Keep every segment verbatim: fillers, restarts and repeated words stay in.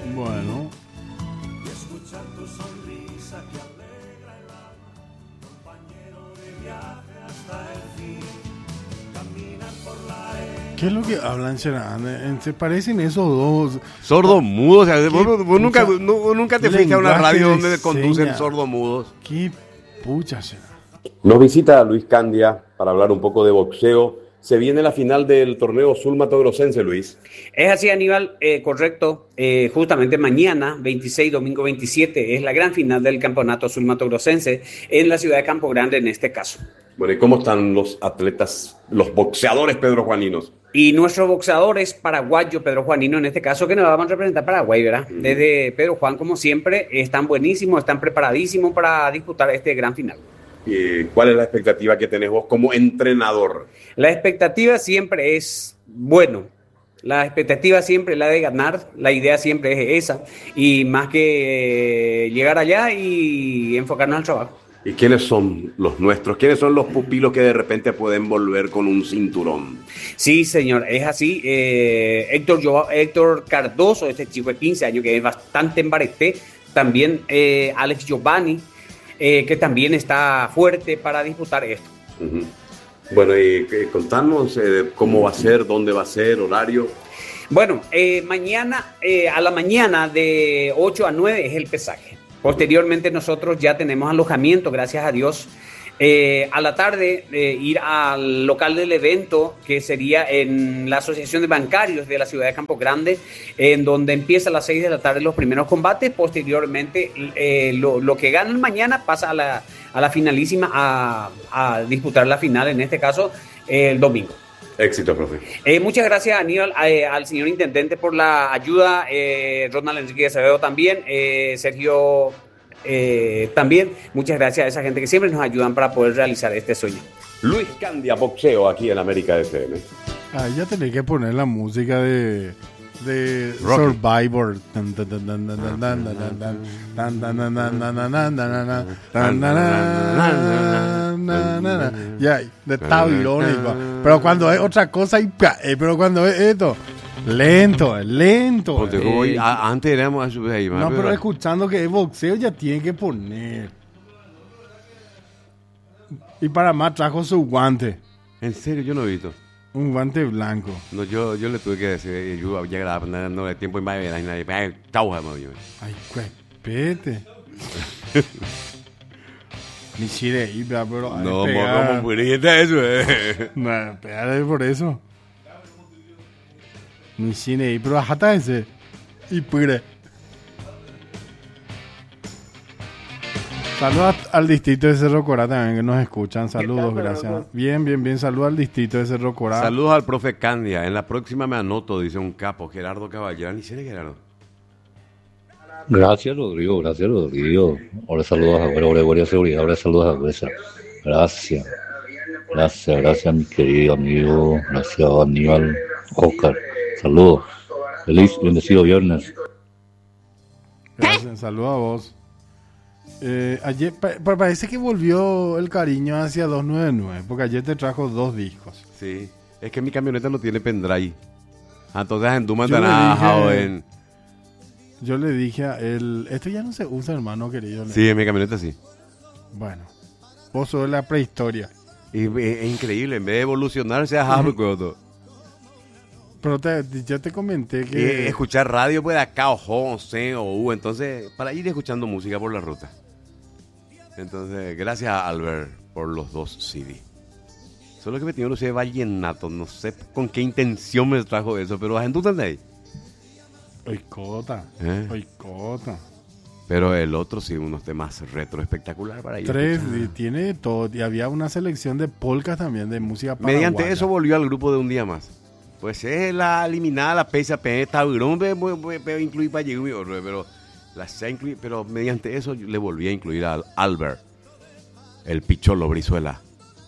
Bueno. ¿Qué es lo que hablan, Serán? ¿Se parecen esos dos? Sordomudos. O sea, vos, vos nunca, no, nunca te fuiste a una radio donde conducen sordomudos. ¿Qué pucha, Serán? Nos visita Luis Candia para hablar un poco de boxeo. Se viene la final del torneo sul-matogrossense, Luis. Es así, Aníbal, eh, correcto. Eh, justamente mañana, veintiséis, domingo veintisiete, es la gran final del campeonato sul-matogrossense en la ciudad de Campo Grande en este caso. Bueno, ¿y cómo están los atletas, los boxeadores pedrojuaninos? Y nuestro boxeador es paraguayo, Pedro Juanino, en este caso, que nos van a representar Paraguay, ¿verdad? Uh-huh. Desde Pedro Juan, como siempre, están buenísimos, están preparadísimos para disputar este gran final. ¿Cuál es la expectativa que tenés vos como entrenador? La expectativa siempre es, bueno, la expectativa siempre es la de ganar, la idea siempre es esa, y más que eh, llegar allá y enfocarnos al trabajo. ¿Y quiénes son los nuestros? ¿Quiénes son los pupilos que de repente pueden volver con un cinturón? Sí, señor, es así. Eh, Héctor, yo, Héctor Cardoso, este chico de quince años que es bastante embareté, también eh, Alex Giovanni, Eh, que también está fuerte para disputar esto. Uh-huh. Bueno, y eh, contanos eh, cómo va a ser, dónde va a ser, horario. Bueno, eh, mañana, eh, a la mañana de ocho a nueve es el pesaje. Posteriormente nosotros ya tenemos alojamiento, gracias a Dios. Eh, a la tarde eh, ir al local del evento, que sería en la Asociación de Bancarios de la ciudad de Campo Grande, en donde empieza a las seis de la tarde los primeros combates. Posteriormente eh, lo, lo que ganan mañana pasa a la, a la finalísima a, a disputar la final, en este caso eh, el domingo. Éxito, profe. Eh, muchas gracias, Aníbal, eh, al señor intendente por la ayuda, eh, Ronald Enrique Acevedo también, eh, Sergio eh, también. Muchas gracias a esa gente que siempre nos ayudan para poder realizar este sueño. Luis Candia, boxeo aquí en América F M. Ah, ya tenés que poner la música de... de Survivor. Ya, de tablón. Pero cuando es otra cosa, pero cuando es esto, lento, lento. Eh. Antes éramos ahí, no, pero escuchando que es boxeo, ya tiene que poner. Y para más trajo su guante. En serio, yo no he visto. Un guante blanco. No, yo, yo le tuve que decir, yo ya grababa, no de tiempo y más de nadie, ay, tauja, yo. Ay, cuepete. Ni chile, pero. No, como purita eso, eh. No, pégale por eso. Ni chile, pero hasta ese. Y pure. Saludos al distrito de Cerro Corá también que nos escuchan. Saludos, gracias. Bien, bien, bien. Saludos al distrito de Cerro Corá. Saludos al profe Candia. En la próxima me anoto, dice un capo, Gerardo Caballero. Ni sé de Gerardo. Gracias, Rodrigo. Gracias, Rodrigo. Ahora saludos a Guardia Guardia Seguridad. Ahora saludos a Gruesa. Gracias. Gracias, gracias, mi querido amigo. Gracias, Aníbal. Oscar. Saludos. Feliz, bendecido viernes. Gracias. Saludos a vos. Eh, ayer pa- parece que volvió el cariño hacia doscientos noventa y nueve, porque ayer te trajo dos discos. Sí, es que mi camioneta no tiene pendrive. Entonces en Duma están en... Yo le dije a él, esto ya no se usa, hermano querido. Sí, en mi camioneta sí. Bueno, vos sos de la prehistoria. Y es, es increíble, en vez de evolucionar se ha Pero te, yo te comenté que... Y escuchar radio pues de acá, o José, o U, entonces, para ir escuchando música por la ruta. Entonces, gracias a Albert por los dos C D. Solo que me tiene un C D vallenato, no sé con qué intención me trajo eso, pero ¿en dónde ahí? Oicota, ¿Eh? oicota. Pero el otro sí, unos temas retro espectacular para ir. Tres, y tiene todo, y había una selección de polcas también, de música paraguaya. Mediante eso volvió al grupo de Un Día Más. Pues es la eliminada, la pesa, está pero incluir para llegar, pero la se incluir, pero mediante eso le volví a incluir a Albert, el Picholo Brizuela,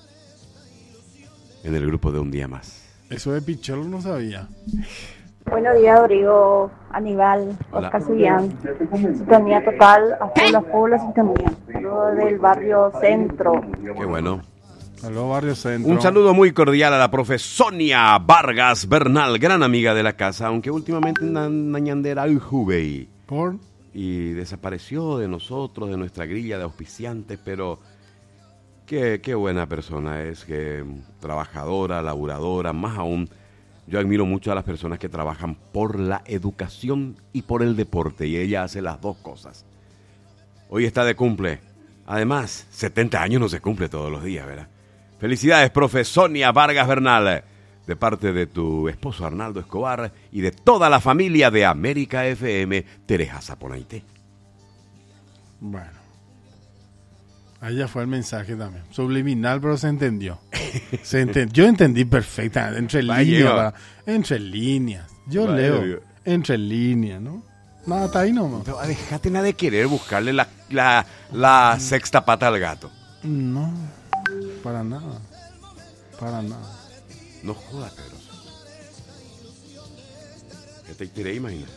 en el grupo de Un Día Más. Eso de Picholo no sabía. Buenos días, Rodrigo, Aníbal, Oscar Sillán. Sintonía total, a full, a full, la sintonía. Saludos del barrio Centro. Qué bueno. Saludos, Barrio Centro. Un saludo muy cordial a la profe Sonia Vargas Bernal, gran amiga de la casa, aunque últimamente nañandera al Jubei. ¿Por? Y desapareció de nosotros, de nuestra grilla de auspiciantes, pero qué, qué buena persona es, que trabajadora, laburadora, más aún. Yo admiro mucho a las personas que trabajan por la educación y por el deporte, y ella hace las dos cosas. Hoy está de cumple. Además, setenta años no se cumple todos los días, ¿verdad? Felicidades, profe Sonia Vargas Bernal, de parte de tu esposo Arnaldo Escobar y de toda la familia de América F M, Tereja Zaponaité. Bueno, ahí ya fue el mensaje también. Subliminal, pero se entendió. Se enten- Yo entendí perfectamente, entre Vaya, líneas, va. ¿verdad? Entre líneas. Yo Vaya, leo Dios. entre líneas, ¿no? Nada, está ahí nomás. Pero déjate nada de querer buscarle la, la, la sexta pata al gato. No, para nada. Para nada. No jodas, Pedro. ¿Qué te quiere imaginar?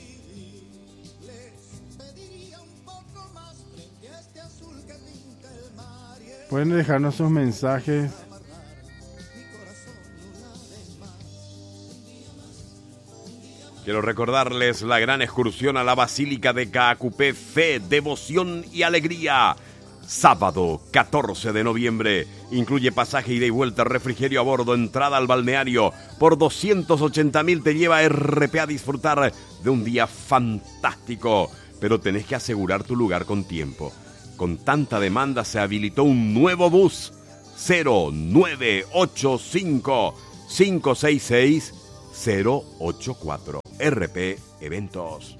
Pueden dejarnos sus mensajes. Quiero recordarles la gran excursión a la Basílica de Caacupé, fe, devoción y alegría. Sábado catorce de noviembre. Incluye pasaje ida y vuelta, refrigerio a bordo, entrada al balneario. Por doscientos ochenta mil te lleva R P a disfrutar de un día fantástico. Pero tenés que asegurar tu lugar con tiempo. Con tanta demanda se habilitó un nuevo bus. cero nueve ocho cinco cinco seis seis cero ocho cuatro. R P Eventos.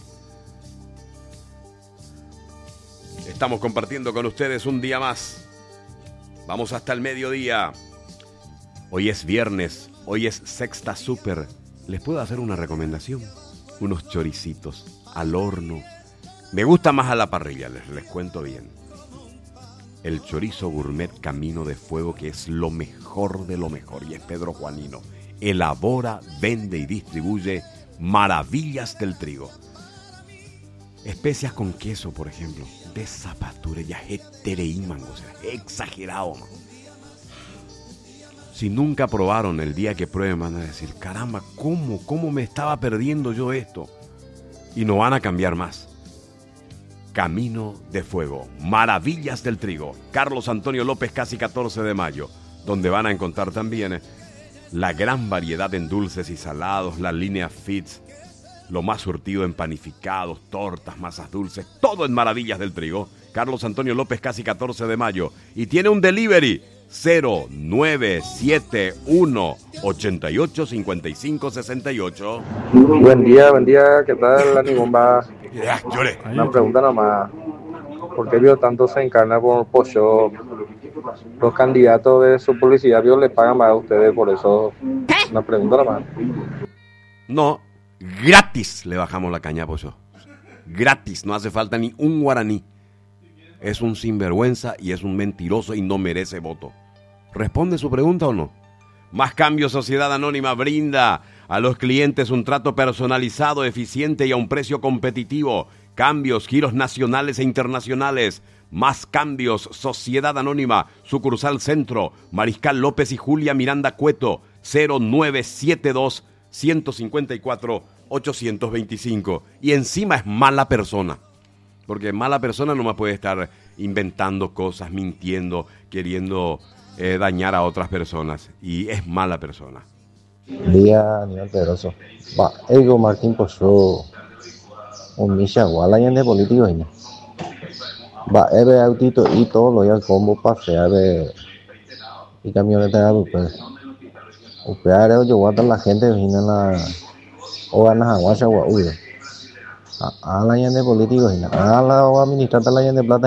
Estamos compartiendo con ustedes un día más. Vamos hasta el mediodía. Hoy es viernes, hoy es Sexta Super. ¿Les puedo hacer una recomendación? Unos choricitos al horno. Me gusta más a la parrilla, les, les cuento bien. El chorizo gourmet Camino de Fuego, que es lo mejor de lo mejor, y es Pedro Juanino. Elabora, vende y distribuye maravillas del trigo. Especias con queso, por ejemplo. De zapature, ya es tereímango, o sea, exagerado, man. Si nunca probaron, el día que prueben van a decir, caramba, ¿cómo? ¿Cómo me estaba perdiendo yo esto? Y no van a cambiar más. Camino de Fuego, maravillas del trigo. Carlos Antonio López, casi catorce de mayo, donde van a encontrar también la gran variedad en dulces y salados, la línea Fits, lo más surtido en panificados, tortas, masas dulces, todo en maravillas del trigo. Carlos Antonio López, casi catorce de mayo. Y tiene un delivery, cero nueve siete uno ocho ocho cinco cinco seis ocho. Buen día, buen día, ¿qué tal, Ani Bomba? Ya, lloré. Una pregunta nomás, ¿por qué vio tanto se encarna por pollo? Los candidatos de su publicidad vio le pagan más a ustedes, por eso. Una pregunta nomás. No, gratis le bajamos la caña a Pollo. Gratis, no hace falta ni un guaraní. Es un sinvergüenza y es un mentiroso y no merece voto. ¿Responde su pregunta o no? Más Cambio Sociedad Anónima brinda a los clientes un trato personalizado, eficiente y a un precio competitivo. Cambios, giros nacionales e internacionales. Más Cambios Sociedad Anónima, sucursal Centro, Mariscal López y Julia Miranda Cueto, cero nueve siete dos uno cinco cuatro ocho dos cinco. Y encima es mala persona. Porque mala persona no me puede estar inventando cosas, mintiendo, queriendo eh, dañar a otras personas. Y es mala persona. Día, nivel Pedroso. Va, ego Martín Pozo. Un misha guala y de político y va, ebe autito y todo lo ya combo pasea de y camioneta de upe. Upear yo guata la gente viene la o ganas aguacha guaudo. A la de político y a la o administrar la de plata.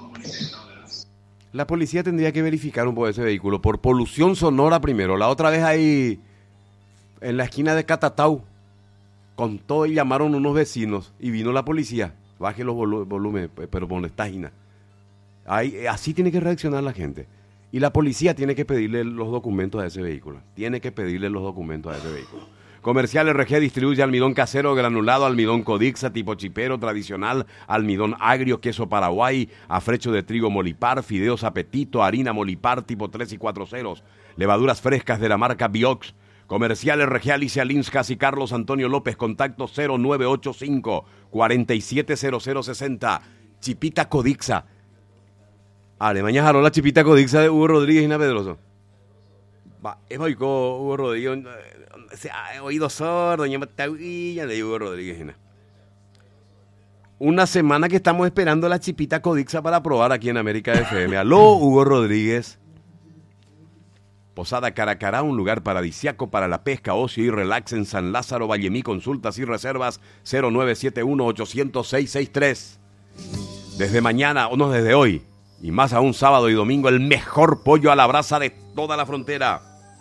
La policía tendría que verificar un poco ese vehículo por polución sonora primero. La otra vez ahí en la esquina de Catatau contó y llamaron unos vecinos y vino la policía. Baje los volu- volúmenes, pero por esta esquina. Ahí, así tiene que reaccionar la gente. Y la policía tiene que pedirle los documentos a ese vehículo. Tiene que pedirle los documentos a ese vehículo. Comercial R G distribuye almidón casero, granulado, almidón Codixa, tipo chipero, tradicional, almidón agrio, queso Paraguay, afrecho de trigo Molipar, fideos Apetito, harina Molipar, tipo tres y cuatro ceros, levaduras frescas de la marca Biox. Comercial R G Alicia Linskas y Carlos Antonio López, contacto cero nueve ocho cinco, cuatro siete cero cero seis cero. Chipita Codixa. Alemania jaró la chipita Codixa de Hugo Rodríguez y Ina Pedroso. Va, es boicó Hugo Rodríguez. Se ha oído sordo, doña Matauilla, de Hugo Rodríguez. ¿No? Una semana que estamos esperando la chipita Codixa para probar aquí en América F M. Aló, Hugo Rodríguez. Posada Caracará, un lugar paradisiaco para la pesca, ocio y relax en San Lázaro, Vallemí. Consultas y reservas cero nueve siete uno, ocho cero cero, seis seis tres. Desde mañana, o no, desde hoy, y más aún sábado y domingo, el mejor pollo a la brasa de toda la frontera.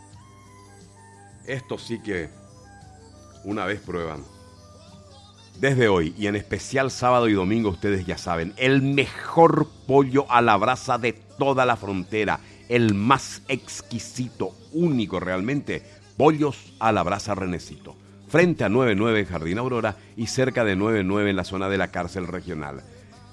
Esto sí que una vez prueban. Desde hoy y en especial sábado y domingo, ustedes ya saben, el mejor pollo a la brasa de toda la frontera, el más exquisito, único realmente, Pollos a la Brasa Renecito, frente a noventa y nueve en Jardín Aurora y cerca de noventa y nueve en la zona de la cárcel regional.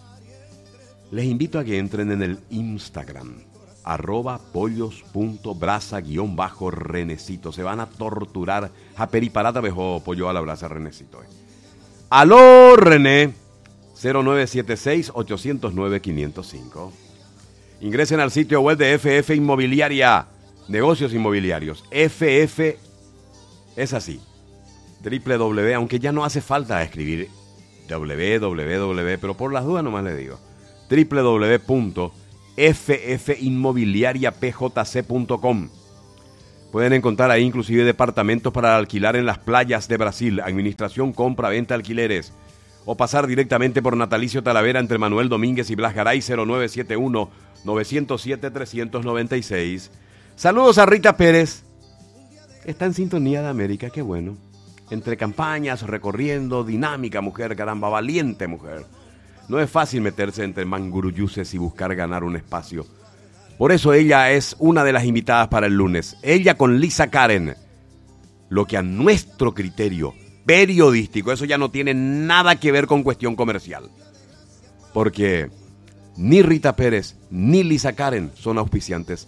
Les invito a que entren en el Instagram, arroba pollos.brasa guión bajo renecito. Se van a torturar a periparata bejo pollo a la brasa renecito. Eh. Aló, René, cero nueve siete seis, ocho cero nueve, cinco cero cinco. Ingresen al sitio web de F F Inmobiliaria, negocios inmobiliarios. F F es así, doble u doble u doble u, aunque ya no hace falta escribir doble u doble u doble u, pero por las dudas nomás le digo. doble u doble u doble u punto f f inmobiliaria p j c punto com. Pueden encontrar ahí inclusive departamentos para alquilar en las playas de Brasil, administración, compra, venta, alquileres. O pasar directamente por Natalicio Talavera entre Manuel Domínguez y Blas Garay, cero nueve siete uno, nueve cero siete, tres nueve seis. Saludos a Rita Pérez. Está en sintonía de América, qué bueno. Entre campañas, recorriendo, dinámica mujer, caramba, valiente mujer. No es fácil meterse entre manguruyuces y buscar ganar un espacio. Por eso ella es una de las invitadas para el lunes. Ella con Lisa Karen. Lo que a nuestro criterio periodístico, eso ya no tiene nada que ver con cuestión comercial. Porque ni Rita Pérez ni Lisa Karen son auspiciantes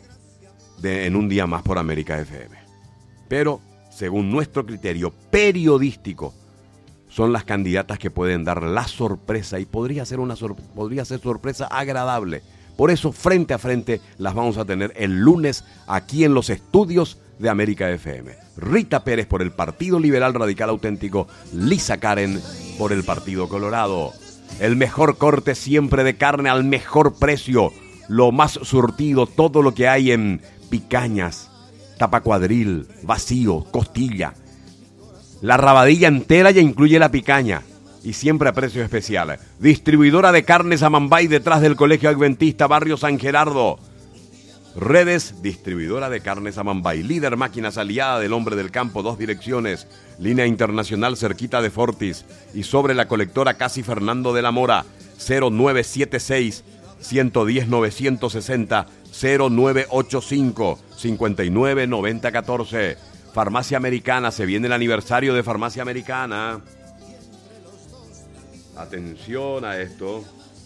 de En un Día Más por América F M. Pero, según nuestro criterio periodístico, son las candidatas que pueden dar la sorpresa y podría ser una sor- podría ser sorpresa agradable. Por eso, frente a frente, las vamos a tener el lunes aquí en los estudios de América F M. Rita Pérez por el Partido Liberal Radical Auténtico, Lisa Karen por el Partido Colorado. El mejor corte siempre de carne al mejor precio, lo más surtido, todo lo que hay en picañas, tapacuadril, vacío, costilla. La rabadilla entera ya incluye la picaña y siempre a precio especial. Distribuidora de carnes Amambay detrás del Colegio Adventista, Barrio San Gerardo. Redes, distribuidora de carnes Amambay. Líder Máquinas Aliada del Hombre del Campo, dos direcciones. Línea Internacional cerquita de Fortis. Y sobre la colectora Casi Fernando de la Mora. cero nueve siete seis, uno uno cero, nueve seis cero, cero nueve ocho cinco, cinco nueve nueve cero uno cuatro. Farmacia Americana, se viene el aniversario de Farmacia Americana. Atención a esto.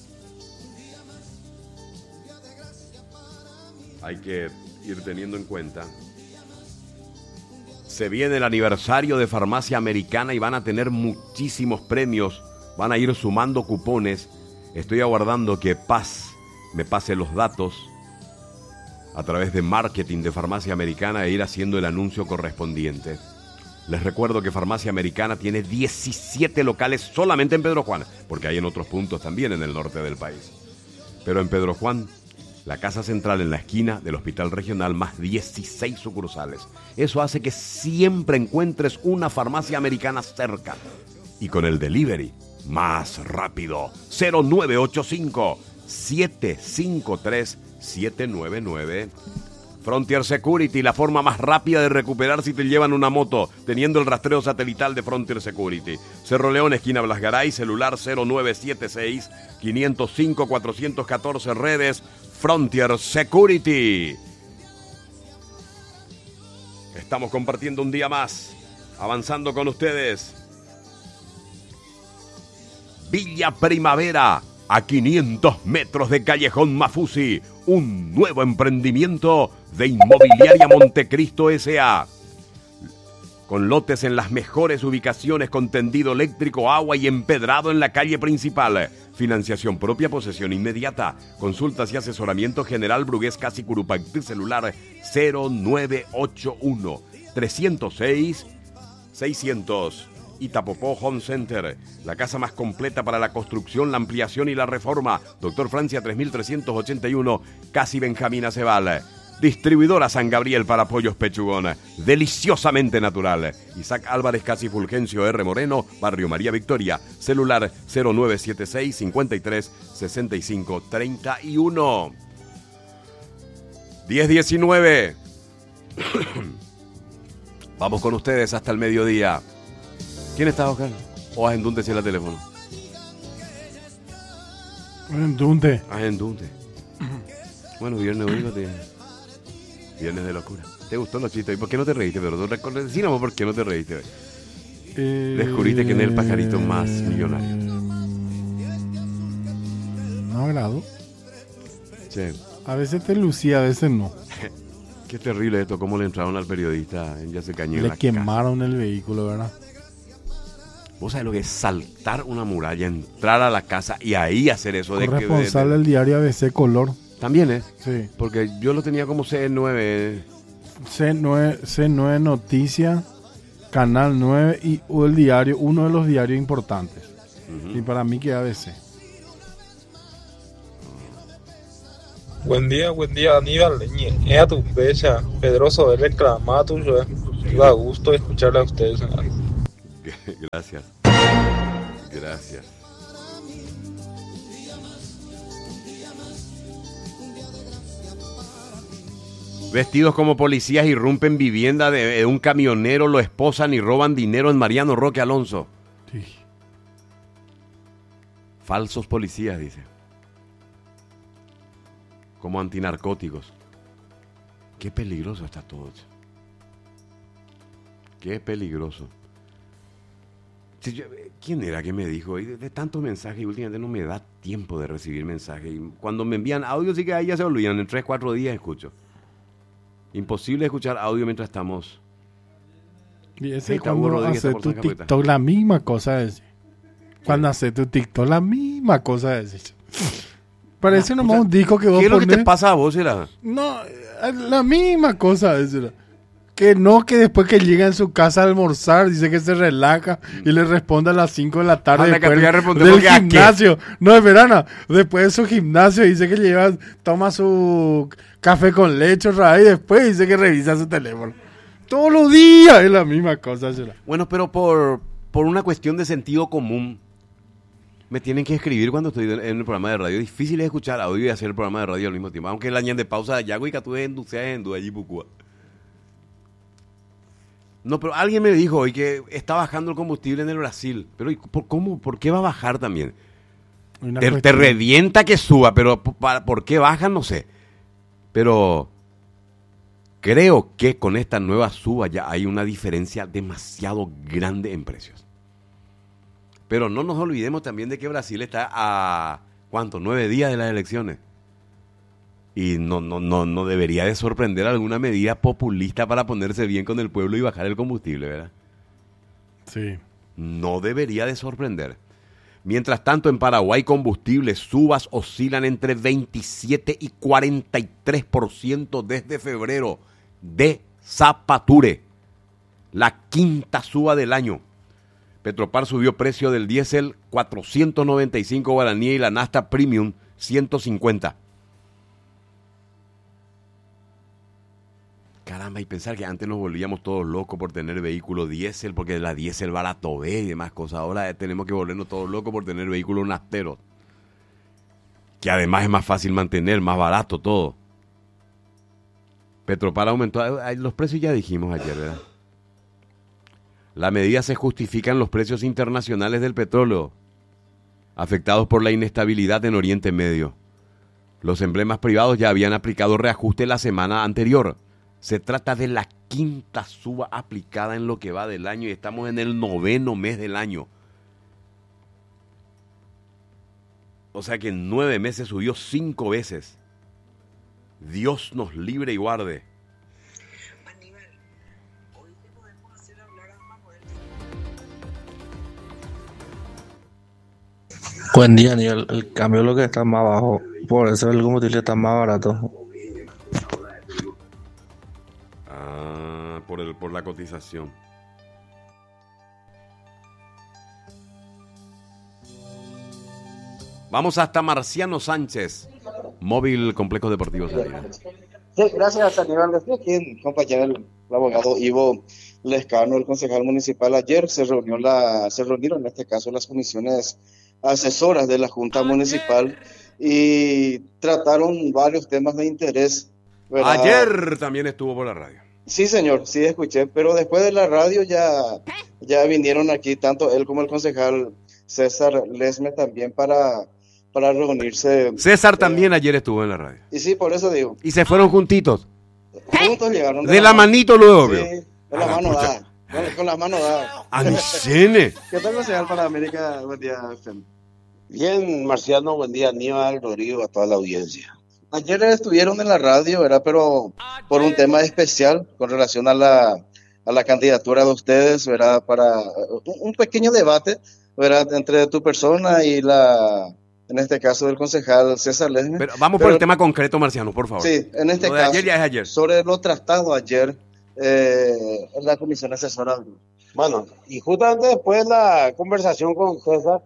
Hay que ir teniendo en cuenta. Se viene el aniversario de Farmacia Americana y van a tener muchísimos premios. Van a ir sumando cupones. Estoy aguardando que Paz me pase los datos a través de marketing de Farmacia Americana e ir haciendo el anuncio correspondiente. Les recuerdo que Farmacia Americana tiene diecisiete locales solamente en Pedro Juan, porque hay en otros puntos también en el norte del país. Pero en Pedro Juan, la casa central en la esquina del Hospital Regional, más dieciséis sucursales. Eso hace que siempre encuentres una Farmacia Americana cerca. Y con el delivery, más rápido. cero nueve ocho cinco, siete cinco tres, siete nueve nueve. Frontier Security, la forma más rápida de recuperar si te llevan una moto, teniendo el rastreo satelital de Frontier Security. Cerro León, esquina Blas Garay, celular cero nueve siete seis, cinco cero cinco, cuatro uno cuatro, redes Frontier Security. Estamos compartiendo un día más Avanzando con ustedes. Villa Primavera, a quinientos metros de Callejón Mafusi, un nuevo emprendimiento de Inmobiliaria Montecristo S A Con lotes en las mejores ubicaciones con tendido eléctrico, agua y empedrado en la calle principal. Financiación propia, posesión inmediata. Consultas y asesoramiento general Brugués Casi Curupactí, celular cero nueve ocho uno, tres cero seis, seiscientos. Itapopó Home Center, la casa más completa para la construcción, la ampliación y la reforma. Doctor Francia tres mil trescientos ochenta y uno, Casi Benjamín Aceval. Distribuidora San Gabriel para pollos Pechugón, deliciosamente natural. Isaac Álvarez Casi Fulgencio R. Moreno, Barrio María Victoria. Celular cero nueve siete seis, cincuenta y tres, sesenta y cinco, treinta y uno. diez diecinueve. Vamos con ustedes hasta el mediodía. ¿Quién está, Oscar? ¿O Agendunte si es el teléfono? Agendunte. Agendunte. Bueno, viernes hoy no te... Viernes de locura. ¿Te gustó los chistes? ¿Y por qué no te reíste? Pero tú recuerdas, decíamos por qué no te reíste hoy. Eh, Descubriste quién es el pajarito más millonario. No agrado. Sí. A veces te lucía, a veces no. Qué terrible esto, cómo le entraron al periodista en Yacecañé. Le quemaron el vehículo, ¿verdad? ¿Vos sabés lo que es saltar una muralla, entrar a la casa y ahí hacer eso? De responsable del diario A B C Color. ¿También es? Sí. Porque yo lo tenía como C nueve. C nueve, C nueve Noticias, Canal nueve y el diario, uno de los diarios importantes. Uh-huh. Y para mí que A B C. Buen día, buen día, Aníbal. Es a tu becha, Pedroso, de reclamar tuyo. Da gusto escucharle a ustedes. Gracias. Gracias. Vestidos como policías irrumpen vivienda de, de un camionero, lo esposan y roban dinero en Mariano Roque Alonso. Sí. Falsos policías, dice. Como antinarcóticos. Qué peligroso está todo. Qué peligroso. ¿Quién era que me dijo? De, de tantos mensajes, y últimamente no me da tiempo de recibir mensajes. Y cuando me envían audio, sí que ahí ya se olvidan. En tres, cuatro días escucho. Imposible escuchar audio mientras estamos. Y ese es cuando hace tu TikTok la misma cosa es. Cuando hace tu TikTok la misma cosa es. Parece nomás o sea, un disco que vos ¿qué es pones? lo que te pasa a vos, era? No, la misma cosa es. Que no, que después que llega en su casa a almorzar, dice que se relaja y le responde a las cinco de la tarde ah, después del, del gimnasio. No, es verano. Después de su gimnasio dice que lleva, toma su café con leche y después dice que revisa su teléfono. Todos los días es la misma cosa. ¿Será? Bueno, pero por, por una cuestión de sentido común, me tienen que escribir cuando estoy en el programa de radio. Difícil es escuchar audio y hacer el programa de radio al mismo tiempo. Aunque el año de pausa de Yago y que tú en allí Pucúa. No, pero alguien me dijo hoy que está bajando el combustible en el Brasil. Pero ¿por, cómo, ¿por qué va a bajar también? Te, te revienta que suba, pero ¿por, ¿por qué baja? No sé. Pero creo que con esta nueva suba ya hay una diferencia demasiado grande en precios. Pero no nos olvidemos también de que Brasil está a, ¿cuánto? Nueve días de las elecciones. Y no, no, no, no debería de sorprender alguna medida populista para ponerse bien con el pueblo y bajar el combustible, ¿verdad? Sí. No debería de sorprender. Mientras tanto, en Paraguay, combustibles subas oscilan entre veintisiete y cuarenta y tres por ciento desde febrero de Zapature. La quinta suba del año. Petropar subió precio del diésel cuatrocientos noventa y cinco guaraníes y la nafta premium ciento cincuenta. Caramba, y pensar que antes nos volvíamos todos locos por tener vehículo diésel, porque la diésel barato ve y demás cosas. Ahora tenemos que volvernos todos locos por tener vehículos nafteros. Que además es más fácil mantener, más barato todo. Petropar aumentó, los precios ya dijimos ayer, ¿verdad? La medida se justifica en los precios internacionales del petróleo, afectados por la inestabilidad en Oriente Medio. Los emblemas privados ya habían aplicado reajuste la semana anterior. Se trata de la quinta suba aplicada en lo que va del año y estamos en el noveno mes del año. O sea que en nueve meses subió cinco veces. Dios nos libre y guarde. Buen día, Aníbal. El cambio es lo que está más bajo. Por eso el combustible está más barato. Ah, por, el, por la cotización. Vamos hasta Marciano Sánchez, Móvil Complejo Deportivo Salina. Sí, gracias, Aníbal. Estoy aquí en compañía del abogado Ivo Lescano, el concejal municipal. Ayer se reunió la, se reunieron en este caso las comisiones asesoras de la Junta Municipal y trataron varios temas de interés, ¿verdad? Ayer también estuvo por la radio. Sí, señor, sí escuché, pero después de la radio ya, ya vinieron aquí tanto él como el concejal César Lesme también para, para reunirse. César eh, también ayer estuvo en la radio. Y sí, por eso digo. Y se fueron juntitos. Juntos llegaron. De, de la, la manito luego, sí, veo. Con la mano dada. Con, con las manos dadas. Anicene. ¿Qué tal, concejal Panamérica? Buen día, Fem. Bien, Marciano, buen día, Aníbal, Rodrigo, a toda la audiencia. Ayer estuvieron en la radio, ¿verdad? Pero por un tema especial con relación a la, a la candidatura de ustedes, ¿verdad? Para un pequeño debate, ¿verdad? Entre tu persona y la, en este caso, del concejal César Lesme. Pero vamos Pero, por el tema concreto, Marciano, por favor. Sí, en este lo de caso. Ayer ya es ayer. Sobre lo tratado ayer eh, en la comisión asesora. Bueno, y justamente después de la conversación con César,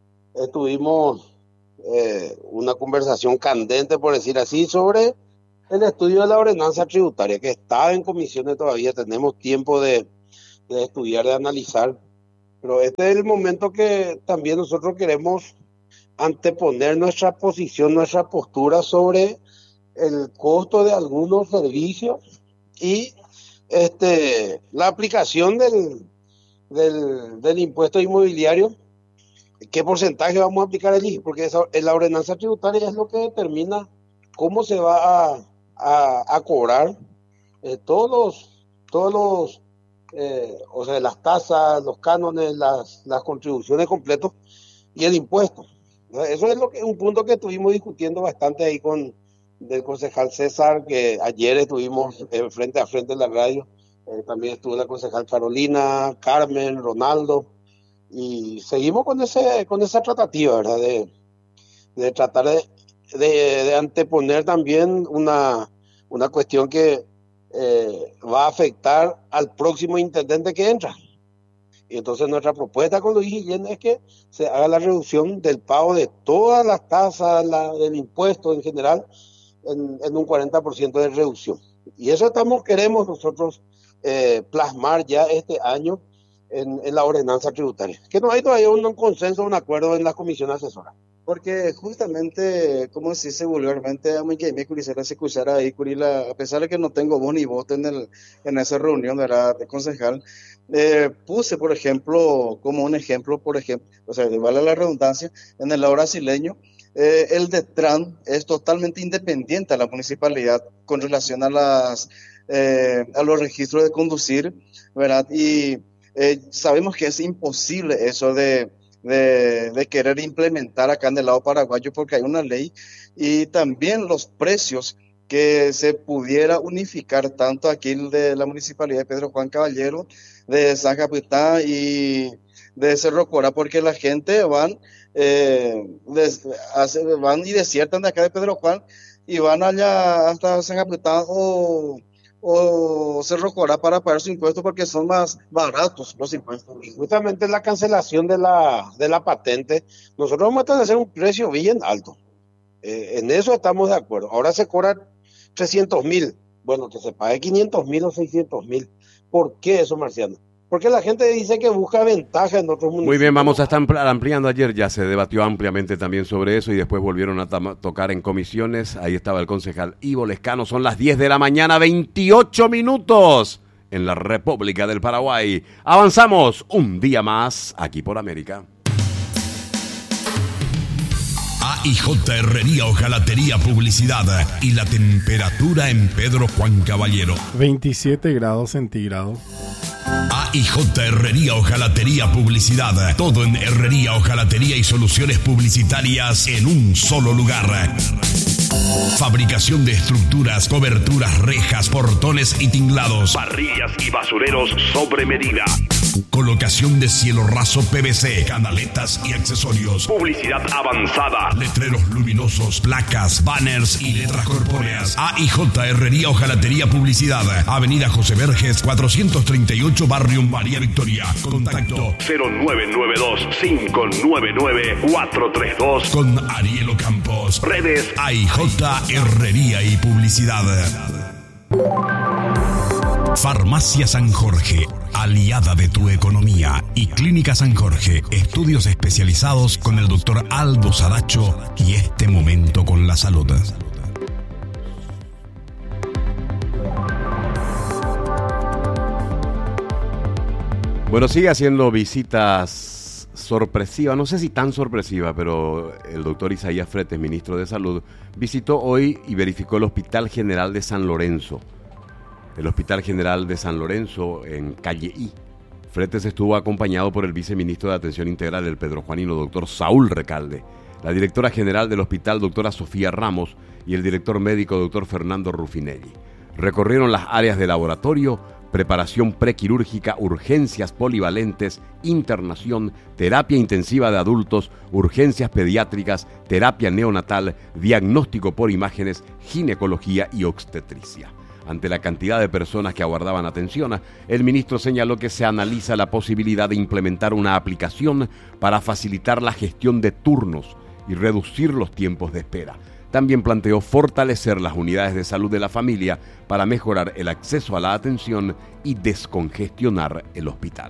tuvimos eh, una conversación candente, por decir así, sobre el estudio de la ordenanza tributaria, que está en comisiones todavía, tenemos tiempo de, de estudiar, de analizar, pero este es el momento que también nosotros queremos anteponer nuestra posición, nuestra postura sobre el costo de algunos servicios y este la aplicación del, del, del impuesto inmobiliario. ¿Qué porcentaje vamos a aplicar allí? Porque esa, la ordenanza tributaria es lo que determina cómo se va a, a, a cobrar eh, todos los, todos los eh, o sea, las tasas, los cánones, las, las contribuciones completos y el impuesto. Eso es lo que un punto que estuvimos discutiendo bastante ahí con el concejal César, que ayer estuvimos eh, frente a frente en la radio. Eh, también estuvo la concejal Carolina, Carmen, Ronaldo. Y seguimos con ese con esa tratativa, ¿verdad? De, de tratar de, de, de anteponer también una, una cuestión que eh, va a afectar al próximo intendente que entra. Y entonces nuestra propuesta con Luis Guillén es que se haga la reducción del pago de todas las tasas, la, del impuesto en general, en, en un cuarenta por ciento de reducción. Y eso estamos queremos nosotros eh, plasmar ya este año En, en la ordenanza tributaria, que no hay todavía un, un consenso, un acuerdo en la comisión asesora. Porque justamente, como se dice vulgarmente, a mí que me quisiera escuchar ahí, a pesar de que no tengo voz ni voto en, el, en esa reunión de la de concejal, eh, puse, por ejemplo, como un ejemplo, por ejemplo, o sea, vale la redundancia, en el lado brasileño, eh, el DETRAN es totalmente independiente a la municipalidad con relación a, las, eh, a los registros de conducir, ¿verdad? Y Eh, sabemos que es imposible eso de, de, de querer implementar acá en el lado paraguayo porque hay una ley y también los precios que se pudiera unificar tanto aquí de la municipalidad de Pedro Juan Caballero, de San Capitán y de Cerro Corá, porque la gente van, eh, des, hace, van y desiertan de acá de Pedro Juan y van allá hasta San Capitán o... o Cerro Corá para pagar su impuesto porque son más baratos los impuestos. Y justamente la cancelación de la, de la patente, nosotros vamos a hacer un precio bien alto. Eh, en eso estamos de acuerdo. Ahora se cobra trescientos mil. Bueno, que se pague quinientos mil o seiscientos mil. ¿Por qué eso, Marciano? Porque la gente dice que busca ventaja en otros municipios. Muy bien, vamos a estar ampliando. Ayer ya se debatió ampliamente también sobre eso y después volvieron a tocar en comisiones. Ahí estaba el concejal Ivo Lescano. Son las diez de la mañana, veintiocho minutos en la República del Paraguay. Avanzamos un día más aquí por América. A I J Herrería Hojalatería Publicidad y la temperatura en Pedro Juan Caballero. veintisiete grados centígrados. A I J Herrería Hojalatería Publicidad. Todo en herrería, hojalatería y soluciones publicitarias en un solo lugar. Fabricación de estructuras, coberturas, rejas, portones y tinglados. Parrillas y basureros sobre medida. Colocación de cielo raso P V C, canaletas y accesorios. Publicidad avanzada. Letreros luminosos, placas, banners y letras corpóreas. A I J Herrería Hojalatería Publicidad. Avenida José Verges, cuatrocientos treinta y ocho, Barrio María Victoria. Contacto cero nueve nueve dos, cinco nueve nueve, cuatro tres dos. Con Ariel Ocampos. Redes A I J Herrería y Publicidad. Farmacia San Jorge, aliada de tu economía, y Clínica San Jorge, estudios especializados con el doctor Aldo Saracho y este momento con la salud. Bueno, sigue haciendo visitas sorpresivas, no sé si tan sorpresiva, pero el doctor Isaías Fretes, ministro de Salud, visitó hoy y verificó el Hospital General de San Lorenzo. El Hospital General de San Lorenzo, en Calle I. Fretes estuvo acompañado por el viceministro de Atención Integral del Pedro Juanino, doctor Saúl Recalde, la directora general del hospital, doctora Sofía Ramos, y el director médico, doctor Fernando Rufinelli. Recorrieron las áreas de laboratorio, preparación prequirúrgica, urgencias polivalentes, internación, terapia intensiva de adultos, urgencias pediátricas, terapia neonatal, diagnóstico por imágenes, ginecología y obstetricia. Ante la cantidad de personas que aguardaban atención, el ministro señaló que se analiza la posibilidad de implementar una aplicación para facilitar la gestión de turnos y reducir los tiempos de espera. También planteó fortalecer las unidades de salud de la familia para mejorar el acceso a la atención y descongestionar el hospital.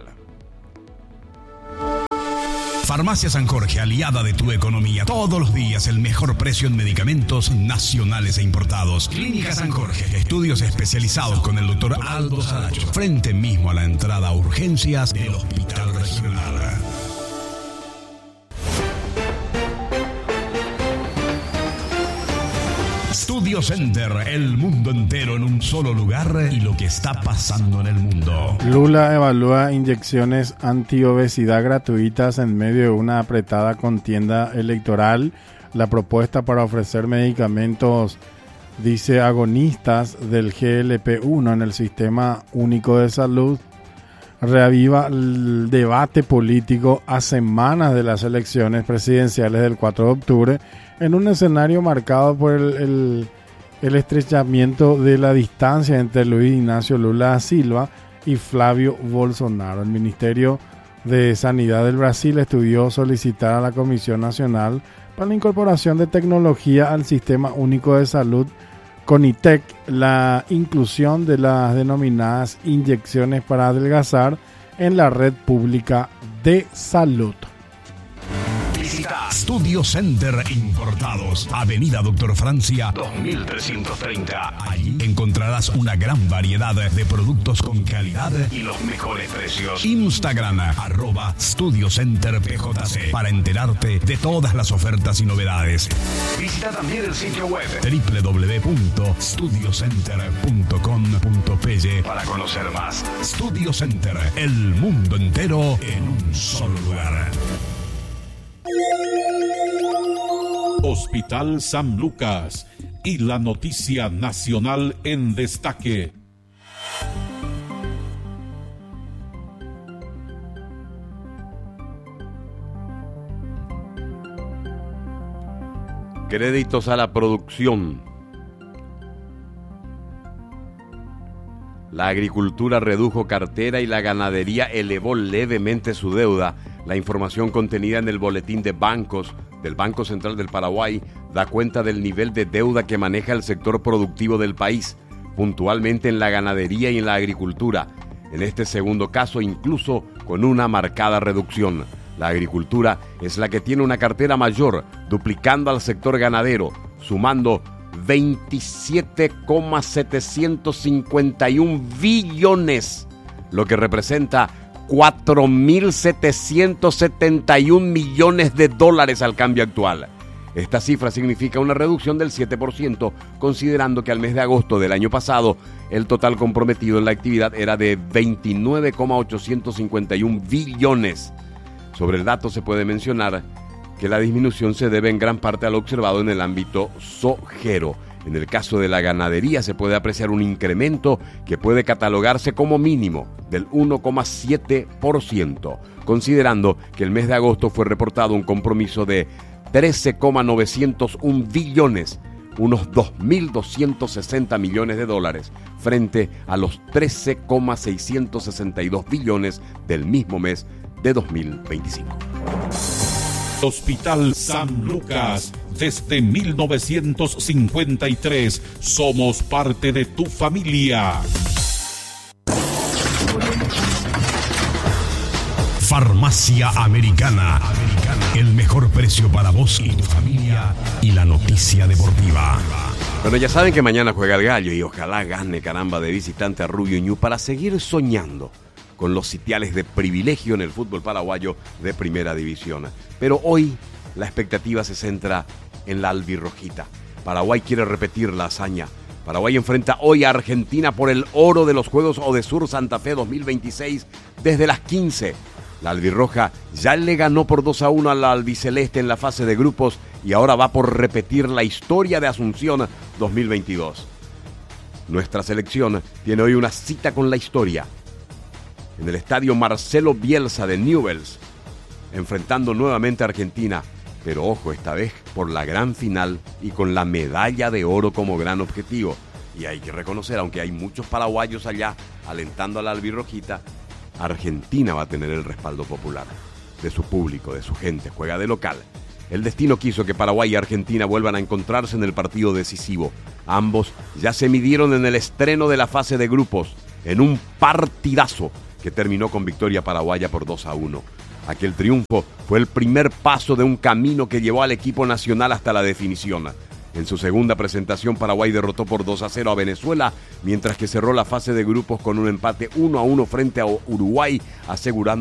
Farmacia San Jorge, aliada de tu economía. Todos los días el mejor precio en medicamentos nacionales e importados. Clínica San Jorge, estudios especializados con el doctor Aldo Saracho. Frente mismo a la entrada a urgencias del Hospital Regional. Studio Center, el mundo entero en un solo lugar y lo que está pasando en el mundo. Lula evalúa inyecciones antiobesidad gratuitas en medio de una apretada contienda electoral. La propuesta para ofrecer medicamentos, dice, agonistas del G L P uno en el Sistema Único de Salud reaviva el debate político a semanas de las elecciones presidenciales del cuatro de octubre, en un escenario marcado por el, el, el estrechamiento de la distancia entre Luis Ignacio Lula da Silva y Flavio Bolsonaro. El Ministerio de Sanidad del Brasil estudió solicitar a la Comisión Nacional para la Incorporación de Tecnología al Sistema Único de Salud, CONITEC, la inclusión de las denominadas inyecciones para adelgazar en la red pública de salud. Visita Studio Center Importados, Avenida Doctor Francia dos mil trescientos treinta. Allí encontrarás una gran variedad de productos con calidad y los mejores precios. Instagram, arroba Studio Center P J C, para enterarte de todas las ofertas y novedades. Visita también el sitio web doble u doble u doble u punto studio center punto com punto p y para conocer más. Studio Center, el mundo entero en un solo lugar. Hospital San Lucas y la noticia nacional en destaque. Créditos a la producción. La agricultura redujo cartera y la ganadería elevó levemente su deuda. La información contenida en el boletín de bancos del Banco Central del Paraguay da cuenta del nivel de deuda que maneja el sector productivo del país, puntualmente en la ganadería y en la agricultura. En este segundo caso, incluso con una marcada reducción. La agricultura es la que tiene una cartera mayor, duplicando al sector ganadero, sumando veintisiete coma setecientos cincuenta y uno billones, lo que representa cuatro mil setecientos setenta y uno millones de dólares al cambio actual. Esta cifra significa una reducción del siete por ciento, considerando que al mes de agosto del año pasado el total comprometido en la actividad era de veintinueve coma ochocientos cincuenta y uno billones. Sobre el dato se puede mencionar que la disminución se debe en gran parte a lo observado en el ámbito sojero. En el caso de la ganadería se puede apreciar un incremento que puede catalogarse como mínimo del uno coma siete por ciento, considerando que el mes de agosto fue reportado un compromiso de trece coma novecientos uno billones, unos dos mil doscientos sesenta millones de dólares, frente a los trece coma seiscientos sesenta y dos billones del mismo mes de dos mil veinticinco. Hospital San Lucas, desde mil novecientos cincuenta y tres, somos parte de tu familia. Farmacia Americana. El mejor precio para vos y tu familia y la noticia deportiva. Bueno, ya saben que mañana juega el Gallo y ojalá gane, caramba, de visitante a Rubio Ñu para seguir soñando con los sitiales de privilegio en el fútbol paraguayo de primera división. Pero hoy la expectativa se centra en la albirrojita. Paraguay quiere repetir la hazaña. Paraguay enfrenta hoy a Argentina por el oro de los Juegos Odesur Santa Fe dos mil veintiséis desde las quince. La albirroja ya le ganó por dos a uno a la albiceleste en la fase de grupos y ahora va por repetir la historia de Asunción dos mil veintidós. Nuestra selección tiene hoy una cita con la historia en el estadio Marcelo Bielsa de Newell's, enfrentando nuevamente a Argentina, pero ojo, esta vez por la gran final y con la medalla de oro como gran objetivo. Y hay que reconocer, aunque hay muchos paraguayos allá alentando a la albirrojita, Argentina va a tener el respaldo popular de su público, de su gente, juega de local. El destino quiso que Paraguay y Argentina vuelvan a encontrarse en el partido decisivo. Ambos ya se midieron en el estreno de la fase de grupos, en un partidazo que terminó con victoria paraguaya por dos a uno. Aquel triunfo fue el primer paso de un camino que llevó al equipo nacional hasta la definición. En su segunda presentación, Paraguay derrotó por dos a cero a Venezuela, mientras que cerró la fase de grupos con un empate uno a uno frente a Uruguay, asegurando